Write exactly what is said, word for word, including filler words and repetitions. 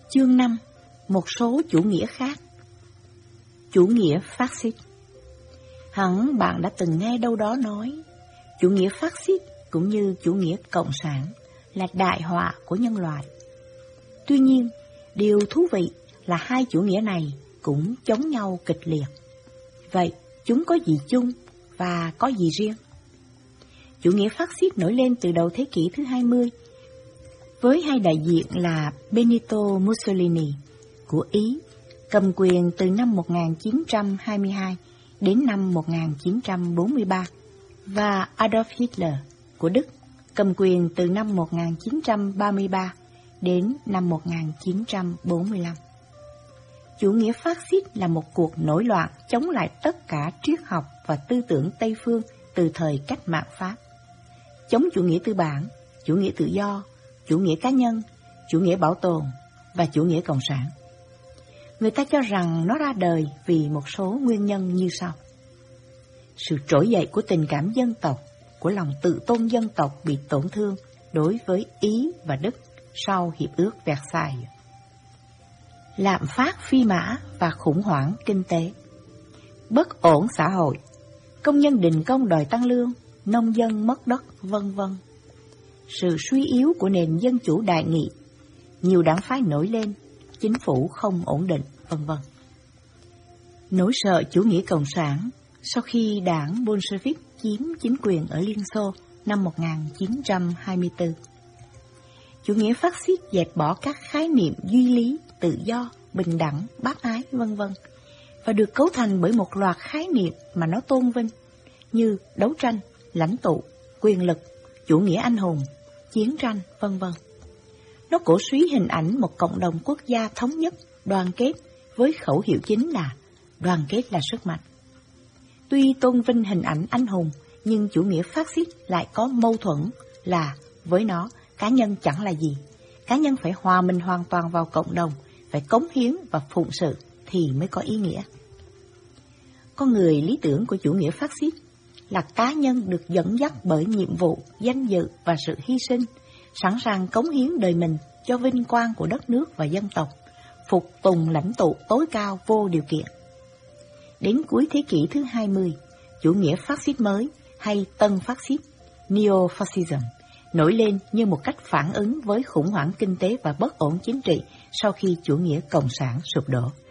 Chương năm. Một số chủ nghĩa khác. Chủ nghĩa phát xít. Hẳn bạn đã từng nghe đâu đó nói, chủ nghĩa phát xít cũng như chủ nghĩa cộng sản là đại họa của nhân loại. Tuy nhiên, điều thú vị là hai chủ nghĩa này cũng chống nhau kịch liệt. Vậy, chúng có gì chung và có gì riêng? Chủ nghĩa phát xít nổi lên từ đầu thế kỷ thứ hai mươi, với hai đại diện là Benito Mussolini của Ý, cầm quyền từ năm một nghìn chín trăm hai mươi hai đến năm một nghìn chín trăm bốn mươi ba, và Adolf Hitler của Đức, cầm quyền từ năm một nghìn chín trăm ba mươi ba đến năm một nghìn chín trăm bốn mươi lăm. Chủ nghĩa phát xít là một cuộc nổi loạn chống lại tất cả triết học và tư tưởng Tây phương từ thời cách mạng Pháp, chống chủ nghĩa tư bản, chủ nghĩa tự do, chủ nghĩa cá nhân, chủ nghĩa bảo tồn và chủ nghĩa cộng sản. Người ta cho rằng nó ra đời vì một số nguyên nhân như sau. Sự trỗi dậy của tình cảm dân tộc, của lòng tự tôn dân tộc bị tổn thương đối với Ý và Đức sau Hiệp ước Versailles. Lạm phát phi mã và khủng hoảng kinh tế. Bất ổn xã hội, công nhân đình công đòi tăng lương, nông dân mất đất, vân vân. Sự suy yếu của nền dân chủ đại nghị, nhiều đảng phái nổi lên, chính phủ không ổn định, vân vân. Nỗi sợ chủ nghĩa cộng sản sau khi đảng Bolshevik chiếm chính quyền ở Liên Xô năm một nghìn chín trăm hai mươi tư. Chủ nghĩa phát xít dẹp bỏ các khái niệm duy lý, tự do, bình đẳng, bác ái, vân vân, và được cấu thành bởi một loạt khái niệm mà nó tôn vinh như đấu tranh, lãnh tụ, quyền lực, chủ nghĩa anh hùng, chiến tranh, vân vân. Nó cổ suý hình ảnh một cộng đồng quốc gia thống nhất, đoàn kết, với khẩu hiệu chính là đoàn kết là sức mạnh. Tuy tôn vinh hình ảnh anh hùng, nhưng chủ nghĩa phát xít lại có mâu thuẫn là với nó, cá nhân chẳng là gì. Cá nhân phải hòa mình hoàn toàn vào cộng đồng, phải cống hiến và phụng sự thì mới có ý nghĩa. Con người lý tưởng của chủ nghĩa phát xít là cá nhân được dẫn dắt bởi nhiệm vụ, danh dự và sự hy sinh, sẵn sàng cống hiến đời mình cho vinh quang của đất nước và dân tộc, phục tùng lãnh tụ tối cao vô điều kiện. Đến cuối thế kỷ thứ hai mươi, chủ nghĩa phát xít mới hay tân phát xít, neo-fascism, nổi lên như một cách phản ứng với khủng hoảng kinh tế và bất ổn chính trị sau khi chủ nghĩa cộng sản sụp đổ.